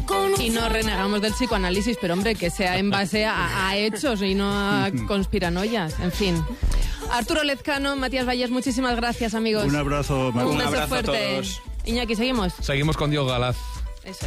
Y no renegamos del psicoanálisis, pero hombre, que sea en base a hechos y no a conspiranoias, en fin. Arturo Lezcano, Matías Valles, muchísimas gracias, amigos. Un abrazo, María. Un beso abrazo fuerte. a todos. Iñaki, ¿seguimos? Seguimos con Diego Galaz.